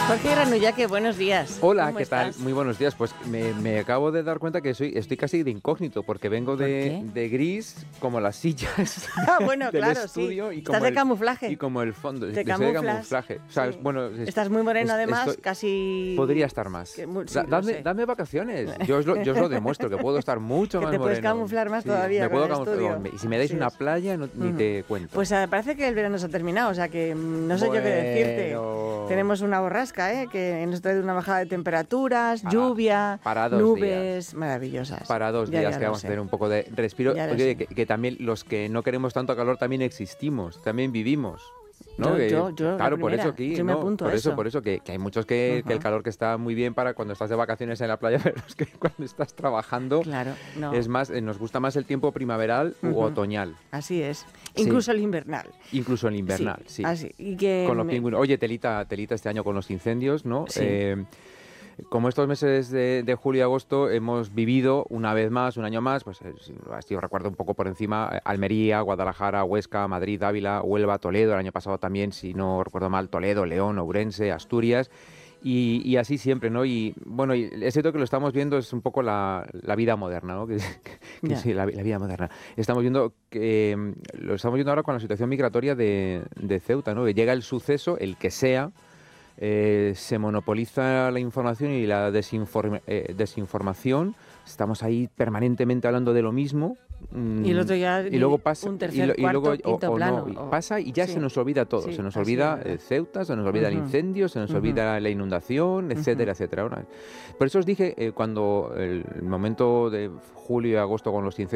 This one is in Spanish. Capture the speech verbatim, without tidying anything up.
Jorge Granullaque, buenos días. Hola, ¿Cómo ¿qué estás? tal? Muy buenos días. Pues me, me acabo de dar cuenta que soy, estoy casi de incógnito porque vengo de, ¿Por qué? de gris como las sillas Ah, bueno, del claro, estudio sí. y Estás como de el, camuflaje. y como el fondo. Te Estoy de camuflas. camuflaje. O sea, Sí. bueno, es- Estás muy moreno, es- además, estoy- casi... Podría estar más. que mu- sí, Da- lo dame, sé. dame vacaciones. Yo os, lo, yo os lo demuestro, que puedo estar mucho Que más te puedes moreno. camuflar más Sí, todavía me con puedo el camuflar. estudio. Y si me dais Así una es. playa, no- ni Ujú. te cuento. Pues ah, parece que el verano se ha terminado, o sea que mm, no sé yo qué decirte. Bueno. Tenemos una borrasca, ¿eh? Que nos trae una bajada de temperaturas, Para- lluvia, para dos nubes maravillosas. Para dos Ya, días ya que lo vamos sé. a tener un poco de respiro. Ya lo Oye, sé. que, que también los que no queremos tanto calor también existimos, también vivimos. ¿no? Yo- Que- yo- yo, la claro, por primera. eso aquí, Yo me ¿no? apunto por a eso, eso. por eso que, que hay muchos que, que el Ujú. calor que está muy bien para cuando estás de vacaciones en la playa, pero es que cuando estás trabajando Claro, no. es más, eh, nos gusta más el tiempo primaveral u Ujú. otoñal, Así es. Sí. Incluso el invernal. incluso el invernal, sí. Así. Y que Con los me- pingüinos. Oye, telita, telita este año con los incendios, ¿no? Sí. Eh, como estos meses de, de julio y agosto hemos vivido una vez más, un año más, pues eh, si- así os recuerdo un poco por encima, eh, Almería, Guadalajara, Huesca, Madrid, Ávila, Huelva, Toledo, el año pasado también, si no recuerdo mal, Toledo, León, Ourense, Asturias. Y, y así siempre, ¿no? Y bueno, y es cierto que lo estamos viendo, es un poco la, la vida moderna, ¿no? Que, que Ya. sí, la, la vida moderna. Estamos viendo que mm, lo estamos viendo ahora con la situación migratoria de, de Ceuta, ¿no? Que llega el suceso, el que sea, eh, se monopoliza la información y la desinform- eh, desinformación. Estamos ahí permanentemente hablando de lo mismo. mm, Y el otro ya y luego pasa un y tercer, lo- y luego- cuarto, o- quinto o no, plano. y o- pasa y ya sí. se nos olvida todo. Sí, Se nos así olvida es, ¿verdad? eh, Ceuta, se nos olvida el Ujú. incendio, se nos Ujú. olvida la inundación, etcétera, etcétera. Ahora, por eso os dije, eh, cuando el momento de julio y agosto con los incendios,